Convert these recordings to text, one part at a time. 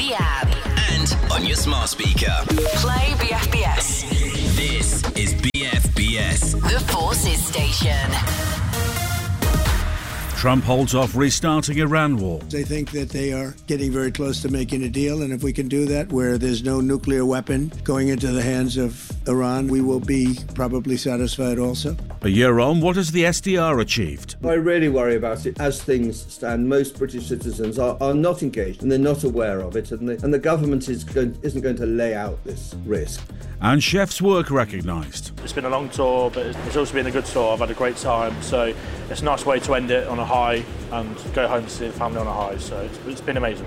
the app, and on your smart speaker. play BFBS, This is BFBS. the Forces Station. Trump holds off restarting Iran war. They think that they are getting very close to making a deal, and if we can do that where there's no nuclear weapon going into the hands of Iran, we will be probably satisfied also. A year on, what has the SDR achieved? I really worry about it. As things stand, most British citizens are not engaged and they're not aware of it, and the government isn't going to lay out this risk. And chef's work recognised. It's been a long tour, but it's also been a good tour. I've had a great time, so it's a nice way to end it on a high and go home to see the family on a high, so it's been amazing.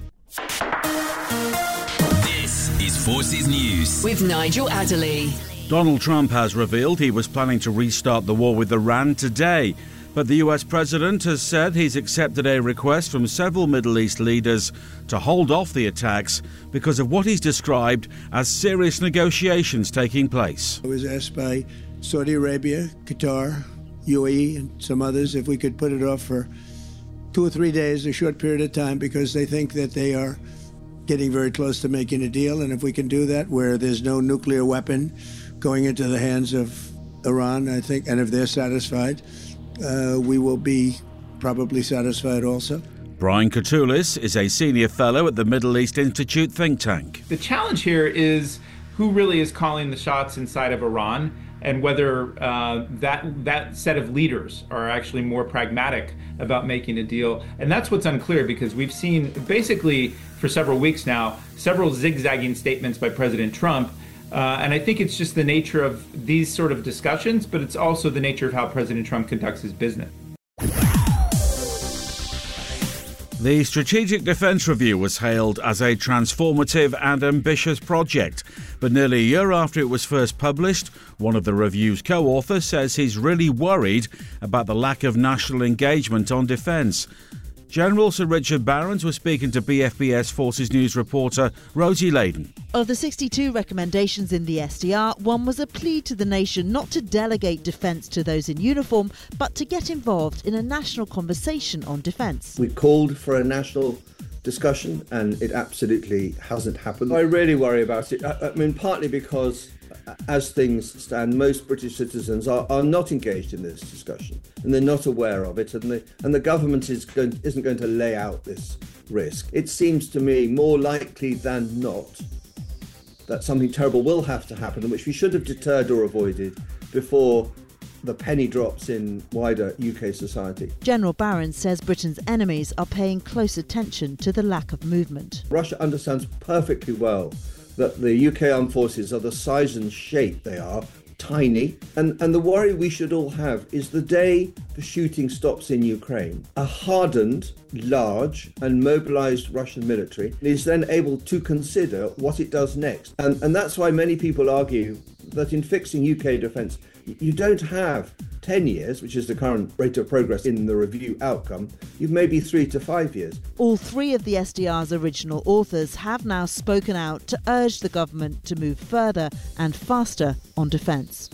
This is Forces News. With Nigel Adderley. Donald Trump has revealed he was planning to restart the war with Iran today. But the US president has said he's accepted a request from several Middle East leaders to hold off the attacks because of what he's described as serious negotiations taking place. I was asked by Saudi Arabia, Qatar, UAE, and some others if we could put it off for 2 or 3 days, a short period of time, because they think that they are getting very close to making a deal. And if we can do that where there's no nuclear weapon going into the hands of Iran, I think, and if they're satisfied, we will be probably satisfied also. Brian Katulis is a senior fellow at the Middle East Institute think tank. The challenge here is who really is calling the shots inside of Iran, and whether that set of leaders are actually more pragmatic about making a deal. And that's what's unclear, because we've seen basically for several weeks now, several zigzagging statements by President Trump. And I think it's just the nature of these sort of discussions, but it's also the nature of how President Trump conducts his business. The Strategic Defence Review was hailed as a transformative and ambitious project. But nearly a year after it was first published, one of the review's co-authors says he's really worried about the lack of national engagement on defence. General Sir Richard Barrons was speaking to BFBS Forces News reporter Rosie Layden. Of the 62 recommendations in the SDR, one was a plea to the nation not to delegate defence to those in uniform, but to get involved in a national conversation on defence. We called for a national discussion and it absolutely hasn't happened. I really worry about it. I mean, partly because as things stand, most British citizens are not engaged in this discussion and they're not aware of it, and the government isn't going to lay out this risk. It seems to me more likely than not that something terrible will have to happen, which we should have deterred or avoided before the penny drops in wider UK society. General Barrons says Britain's enemies are paying close attention to the lack of movement. Russia understands perfectly well that the UK armed forces are the size and shape they are, tiny, and the worry we should all have is the day the shooting stops in Ukraine, a hardened, large and mobilised Russian military is then able to consider what it does next. And that's why many people argue that in fixing UK defence, you don't have 10 years, which is the current rate of progress in the review outcome. You've maybe 3 to 5 years. All three of the SDR's original authors have now spoken out to urge the government to move further and faster on defence.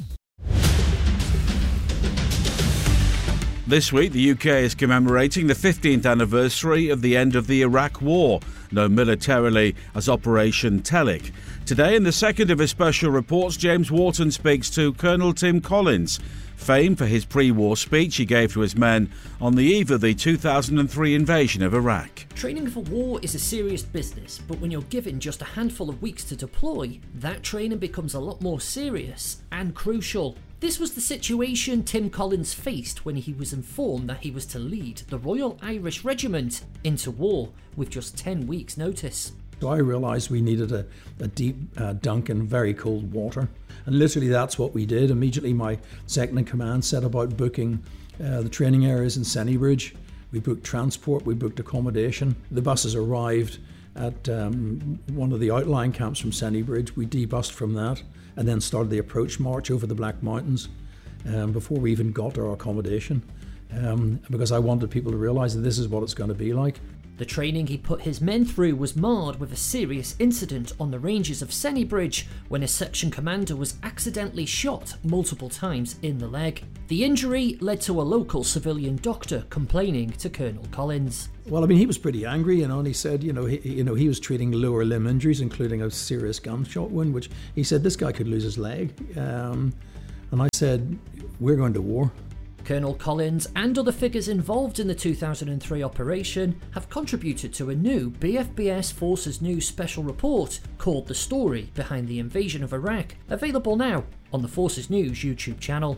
This week, the UK is commemorating the 15th anniversary of the end of the Iraq War, known militarily as Operation Telic. Today, in the second of his special reports, James Wharton speaks to Colonel Tim Collins, famed for his pre-war speech he gave to his men on the eve of the 2003 invasion of Iraq. Training for war is a serious business, but when you're given just a handful of weeks to deploy, that training becomes a lot more serious and crucial. This was the situation Tim Collins faced when he was informed that he was to lead the Royal Irish Regiment into war with just 10 weeks' notice. So I realised we needed a deep dunk in very cold water. And literally that's what we did. Immediately my second in command set about booking the training areas in Sennybridge. We booked transport, we booked accommodation. The buses arrived at one of the outlying camps from Sennybridge. We debussed from that and then started the approach march over the Black Mountains before we even got to our accommodation, because I wanted people to realise that this is what it's going to be like. The training he put his men through was marred with a serious incident on the ranges of Sennybridge when a section commander was accidentally shot multiple times in the leg. The injury led to a local civilian doctor complaining to Colonel Collins. Well, I mean, he was pretty angry, and he said, he was treating lower limb injuries, including a serious gunshot wound, which he said this guy could lose his leg. And I said, we're going to war. Colonel Collins and other figures involved in the 2003 operation have contributed to a new BFBS Forces News special report called The Story Behind the Invasion of Iraq, available now on the Forces News YouTube channel.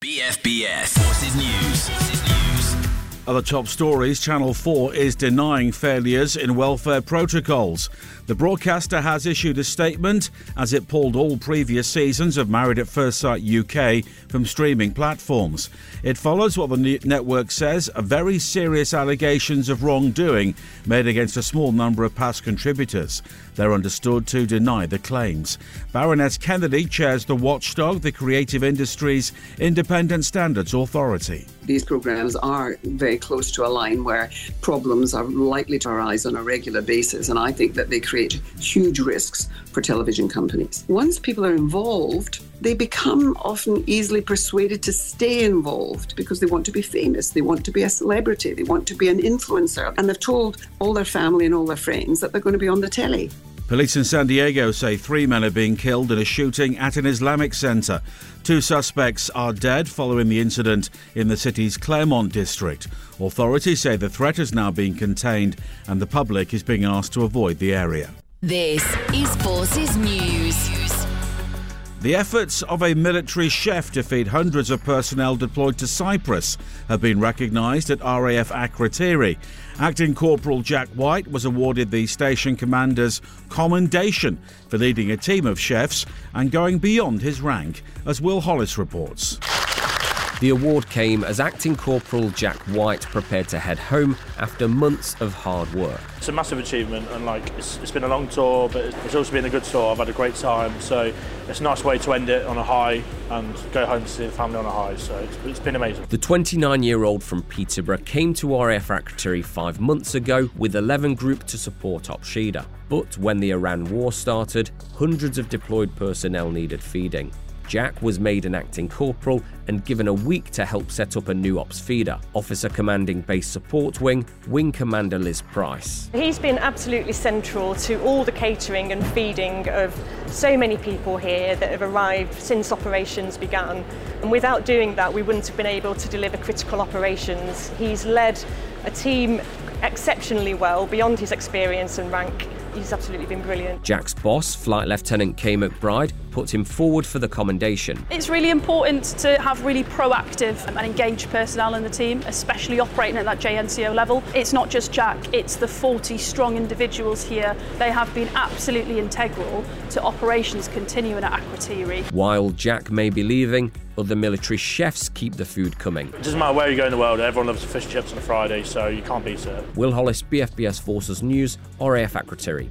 BFBS Forces News. Other top stories, Channel 4 is denying failures in welfare protocols. The broadcaster has issued a statement as it pulled all previous seasons of Married at First Sight UK from streaming platforms. It follows what the network says are very serious allegations of wrongdoing made against a small number of past contributors. They're understood to deny the claims. Baroness Kennedy chairs the watchdog, the Creative Industries Independent Standards Authority. These programmes are very close to a line where problems are likely to arise on a regular basis, and I think that they create huge risks for television companies. Once people are involved, they become often easily persuaded to stay involved because they want to be famous, they want to be a celebrity, they want to be an influencer, and they've told all their family and all their friends that they're going to be on the telly. Police in San Diego say 3 men are being killed in a shooting at an Islamic centre. 2 suspects are dead following the incident in the city's Claremont district. Authorities say the threat has now been contained and the public is being asked to avoid the area. This is Forces News. The efforts of a military chef to feed hundreds of personnel deployed to Cyprus have been recognised at RAF Akrotiri. Acting Corporal Jack White was awarded the station commander's commendation for leading a team of chefs and going beyond his rank, as Will Hollis reports. The award came as Acting Corporal Jack White prepared to head home after months of hard work. It's a massive achievement, and it's been a long tour, but it's also been a good tour. I've had a great time, so it's a nice way to end it on a high and go home to see the family on a high, so it's been amazing. The 29-year-old from Peterborough came to RAF Akrotiri 5 months ago with 11 Group to support Op Shida. But when the Iran war started, hundreds of deployed personnel needed feeding. Jack was made an acting corporal and given a week to help set up a new ops feeder. Officer commanding Base Support Wing, Wing Commander Liz Price. He's been absolutely central to all the catering and feeding of so many people here that have arrived since operations began. And without doing that, we wouldn't have been able to deliver critical operations. He's led a team exceptionally well, beyond his experience and rank. He's absolutely been brilliant. Jack's boss, Flight Lieutenant Kay McBride, put him forward for the commendation. It's really important to have really proactive and engaged personnel in the team, especially operating at that JNCO level. It's not just Jack, it's the 40 strong individuals here. They have been absolutely integral to operations continuing at Akrotiri. While Jack may be leaving, other military chefs keep the food coming. It doesn't matter where you go in the world, everyone loves fish and chips on a Friday, so you can't beat it. Will Hollis, BFBS Forces News, RAF Akrotiri.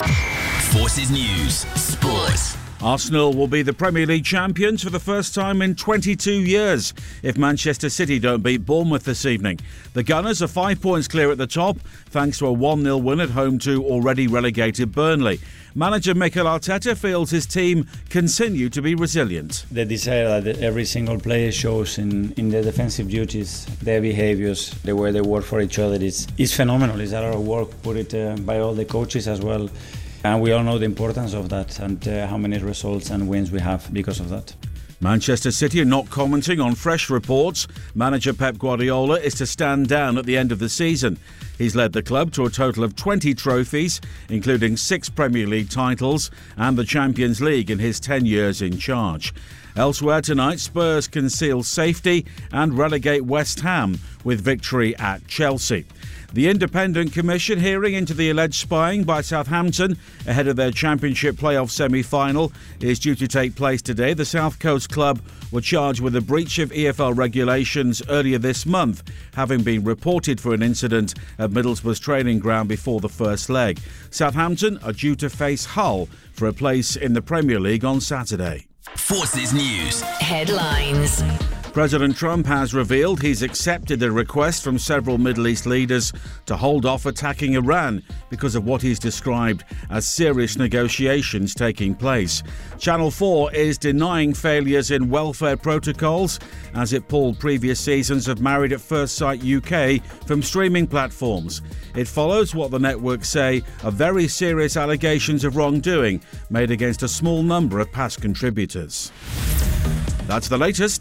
Forces News Sport. Arsenal will be the Premier League champions for the first time in 22 years if Manchester City don't beat Bournemouth this evening. The Gunners are 5 points clear at the top thanks to a 1-0 win at home to already relegated Burnley. Manager Mikel Arteta feels his team continue to be resilient. The desire that every single player shows in their defensive duties, their behaviours, the way they work for each other is phenomenal. It's a lot of work put by all the coaches as well. And we all know the importance of that and how many results and wins we have because of that. Manchester City are not commenting on fresh reports. Manager Pep Guardiola is to stand down at the end of the season. He's led the club to a total of 20 trophies, including 6 Premier League titles and the Champions League in his 10 years in charge. Elsewhere tonight, Spurs can seal safety and relegate West Ham with victory at Chelsea. The Independent Commission hearing into the alleged spying by Southampton ahead of their Championship playoff semi-final is due to take place today. The South Coast club were charged with a breach of EFL regulations earlier this month, having been reported for an incident at Middlesbrough's training ground before the first leg. Southampton are due to face Hull for a place in the Premier League on Saturday. Forces News Headlines. President Trump has revealed he's accepted a request from several Middle East leaders to hold off attacking Iran because of what he's described as serious negotiations taking place. Channel 4 is denying failures in welfare protocols as it pulled previous seasons of Married at First Sight UK from streaming platforms. It follows what the network say are very serious allegations of wrongdoing made against a small number of past contributors. That's the latest.